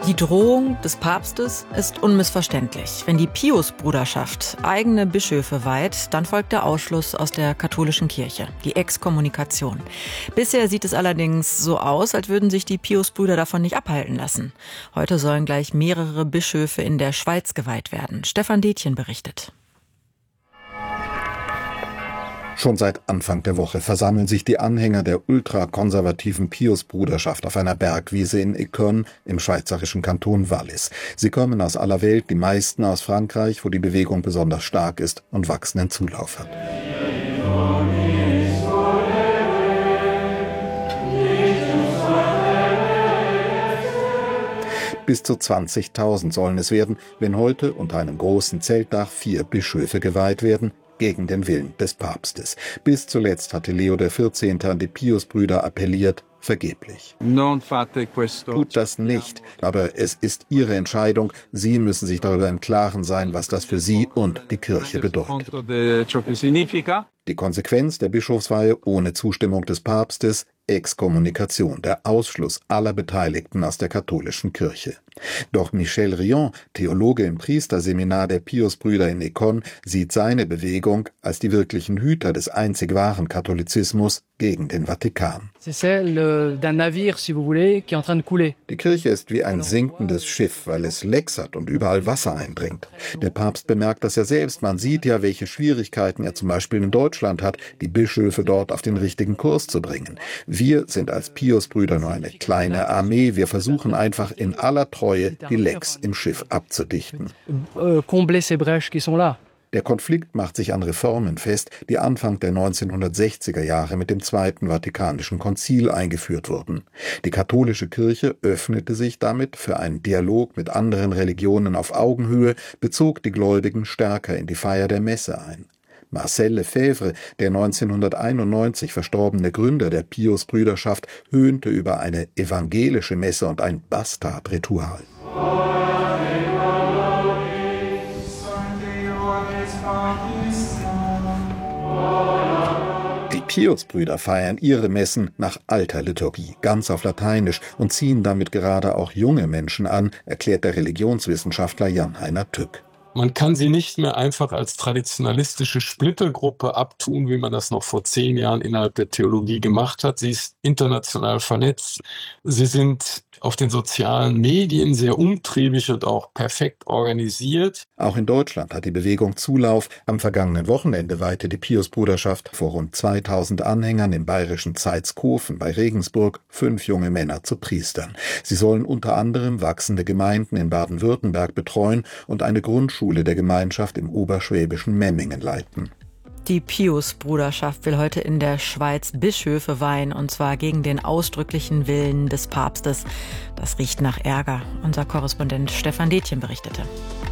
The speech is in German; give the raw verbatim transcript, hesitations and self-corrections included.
Die Drohung des Papstes ist unmissverständlich. Wenn die Pius-Bruderschaft eigene Bischöfe weiht, dann folgt der Ausschluss aus der katholischen Kirche, die Exkommunikation. Bisher sieht es allerdings so aus, als würden sich die Pius-Brüder davon nicht abhalten lassen. Heute sollen gleich mehrere Bischöfe in der Schweiz geweiht werden. Stefan Detjen berichtet. Schon seit Anfang der Woche versammeln sich die Anhänger der ultrakonservativen Pius-Bruderschaft auf einer Bergwiese in Éconne im schweizerischen Kanton Wallis. Sie kommen aus aller Welt, die meisten aus Frankreich, wo die Bewegung besonders stark ist und wachsenden Zulauf hat. Bis zu zwanzigtausend sollen es werden, wenn heute unter einem großen Zeltdach vier Bischöfe geweiht werden, gegen den Willen des Papstes. Bis zuletzt hatte Leo der Vierzehnte an die Pius-Brüder appelliert, vergeblich. Tut das nicht, aber es ist Ihre Entscheidung. Sie müssen sich darüber im Klaren sein, was das für Sie und die Kirche bedeutet. Die Konsequenz der Bischofsweihe ohne Zustimmung des Papstes: Exkommunikation, der Ausschluss aller Beteiligten aus der katholischen Kirche. Doch Michel Rion, Theologe im Priesterseminar der Pius-Brüder in Éconne, sieht seine Bewegung als die wirklichen Hüter des einzig wahren Katholizismus gegen den Vatikan. Die Kirche ist wie ein sinkendes Schiff, weil es Lecks hat und überall Wasser eindringt. Der Papst bemerkt das ja selbst. Man sieht ja, welche Schwierigkeiten er zum Beispiel in Deutschland hat, die Bischöfe dort auf den richtigen Kurs zu bringen. Wir sind als Pius-Brüder nur eine kleine Armee. Wir versuchen einfach in aller Treue, die Lecks im Schiff abzudichten. Der Konflikt macht sich an Reformen fest, die Anfang der neunzehnhundertsechziger Jahre mit dem Zweiten Vatikanischen Konzil eingeführt wurden. Die katholische Kirche öffnete sich damit für einen Dialog mit anderen Religionen auf Augenhöhe, bezog die Gläubigen stärker in die Feier der Messe ein. Marcel Lefebvre, der neunzehnhunderteinundneunzig verstorbene Gründer der Pius-Brüderschaft, höhnte über eine evangelische Messe und ein Bastardritual. Die Pius-Brüder feiern ihre Messen nach alter Liturgie, ganz auf Lateinisch, und ziehen damit gerade auch junge Menschen an, erklärt der Religionswissenschaftler Jan-Heiner Tück. Man kann sie nicht mehr einfach als traditionalistische Splittergruppe abtun, wie man das noch vor zehn Jahren innerhalb der Theologie gemacht hat. Sie ist international vernetzt. Sie sind auf den sozialen Medien sehr umtriebig und auch perfekt organisiert. Auch in Deutschland hat die Bewegung Zulauf. Am vergangenen Wochenende weihte die Pius-Bruderschaft vor rund zweitausend Anhängern im bayerischen Zeitskofen bei Regensburg fünf junge Männer zu Priestern. Sie sollen unter anderem wachsende Gemeinden in Baden-Württemberg betreuen und eine Grundschule der Gemeinschaft im oberschwäbischen Memmingen leiten. Die Pius-Bruderschaft will heute in der Schweiz Bischöfe weihen, und zwar gegen den ausdrücklichen Willen des Papstes. Das riecht nach Ärger. Unser Korrespondent Stefan Detjen berichtete.